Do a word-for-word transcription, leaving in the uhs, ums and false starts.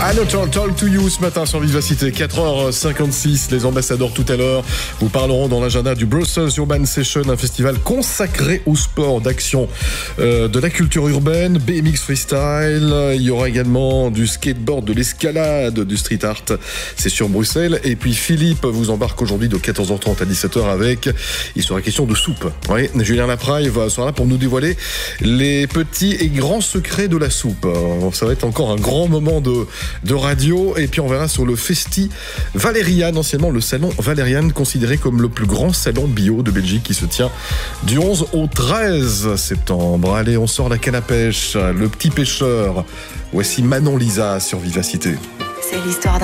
Another Talk to You ce matin sur Vivacité, quatre heures cinquante-six, les ambassadeurs tout à l'heure vous parleront dans l'agenda du Brussels Urban Session, un festival consacré au sport d'action, euh, de la culture urbaine, B M X freestyle, il y aura également du skateboard, de l'escalade, du street art, c'est sur Bruxelles. Et puis Philippe vous embarque aujourd'hui de quatorze heures trente à dix-sept heures avec, il sera question de soupe. Oui, Julien Lapraille sera là pour nous dévoiler les petits et grands secrets de la soupe. Ça va être encore un grand moment de de radio. Et puis on verra sur le Festi Valériane, anciennement le salon Valériane, considéré comme le plus grand salon bio de Belgique, qui se tient du onze au treize septembre. Allez, on sort la canne à pêche, le petit pêcheur. Voici Manon Lisa sur Vivacité. C'est l'histoire d'un